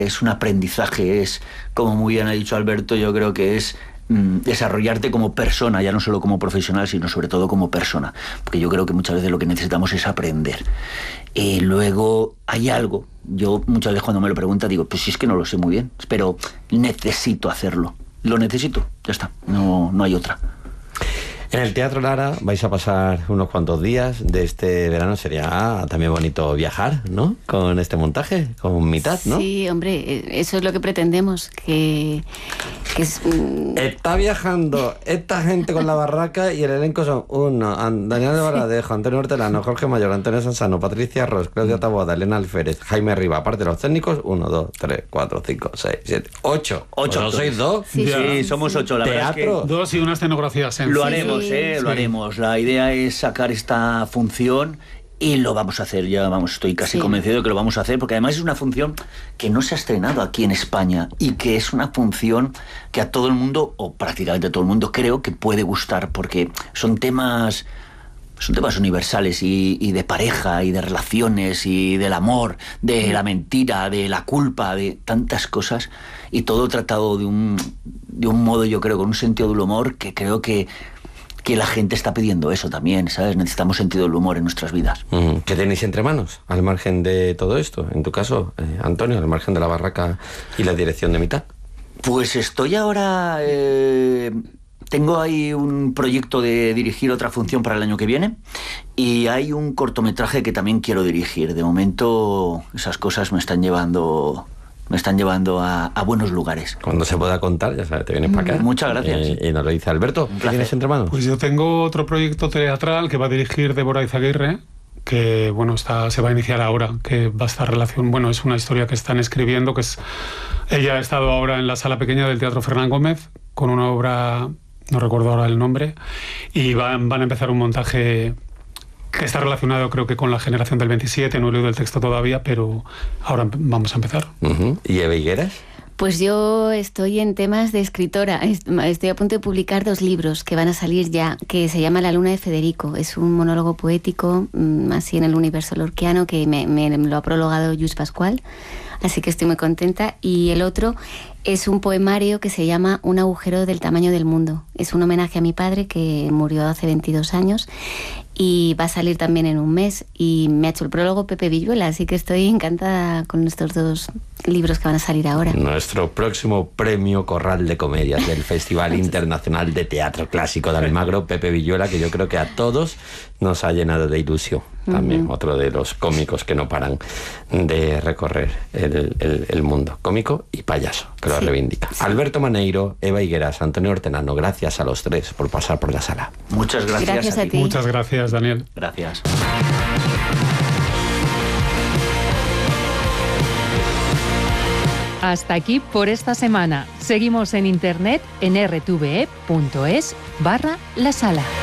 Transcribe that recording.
Es un aprendizaje, es, como muy bien ha dicho Alberto, yo creo que es desarrollarte como persona, ya no solo como profesional, sino sobre todo como persona, porque yo creo que muchas veces lo que necesitamos es aprender. Luego hay algo, yo muchas veces cuando me lo preguntan digo, pues si es que no lo sé muy bien, pero necesito hacerlo, lo necesito, ya está, no hay otra. En el Teatro Lara vais a pasar unos cuantos días de este verano. Sería también bonito viajar, ¿no? Con este montaje, con mitad, ¿no? Sí, hombre, eso es lo que pretendemos, que es... Está viajando esta gente con la barraca y el elenco son Daniel de Baradejo, Antonio Hortelano, Jorge Mayor, Antonio Sansano, Patricia Ross, Claudia Taboada, Elena Alférez, Jaime Riva. Aparte de los técnicos, 1, 2, 3, 4, 5, 6, 7, 8. ¿No sois 2? Sí, somos 8. La verdad es que 2 y una escenografía sencilla. lo haremos. Lo haremos. La idea es sacar esta función y lo vamos a hacer. Estoy casi convencido de que lo vamos a hacer, porque además es una función que no se ha estrenado aquí en España y que es una función que a todo el mundo, o prácticamente a todo el mundo, creo que puede gustar, porque son temas universales y de pareja y de relaciones y del amor, de la mentira, de la culpa, de tantas cosas, y todo tratado de un modo, yo creo, con un sentido del humor que creo que la gente está pidiendo eso también, ¿sabes? Necesitamos sentido del humor en nuestras vidas. ¿Qué tenéis entre manos, al margen de todo esto? En tu caso, Antonio, al margen de la barraca y la dirección de mitad. Pues estoy ahora... tengo ahí un proyecto de dirigir otra función para el año que viene y hay un cortometraje que también quiero dirigir. De momento esas cosas me están llevando a buenos lugares. Cuando se pueda contar, ya sabes, te vienes para acá. Muchas gracias. Y nos lo dice Alberto. ¿Qué tienes entre manos? Pues yo tengo otro proyecto teatral que va a dirigir Débora Izaguirre, que bueno, se va a iniciar ahora, que va a estar es una historia que están escribiendo, ella ha estado ahora en la sala pequeña del Teatro Fernán Gómez con una obra, no recuerdo ahora el nombre, y van a empezar un montaje que está relacionado, creo que con la generación del 27, no he leído el texto todavía, pero ahora vamos a empezar. ¿Y Eva Higueras? Pues yo estoy en temas de escritora. Estoy a punto de publicar 2 libros que van a salir ya, que se llama La luna de Federico. Es un monólogo poético, así en el universo lorquiano, que me lo ha prologado Lluís Pascual, así que estoy muy contenta. Y el otro es un poemario que se llama Un agujero del tamaño del mundo. Es un homenaje a mi padre, que murió hace 22 años, y va a salir también en un mes, y me ha hecho el prólogo Pepe Villuela, así que estoy encantada con estos 2 libros que van a salir ahora. Nuestro próximo premio Corral de Comedias del Festival Internacional de Teatro Clásico de Almagro, Pepe Villuela, que yo creo que a todos nos ha llenado de ilusión. También otro de los cómicos que no paran de recorrer el mundo, cómico y payaso, que lo reivindica. Sí. Alberto Maneiro, Eva Higueras, Antonio Hortelano, gracias a los 3 por pasar por la sala. Muchas gracias. Gracias a ti. Muchas gracias, Daniel. Gracias. Hasta aquí por esta semana. Seguimos en internet en rtve.es/la sala.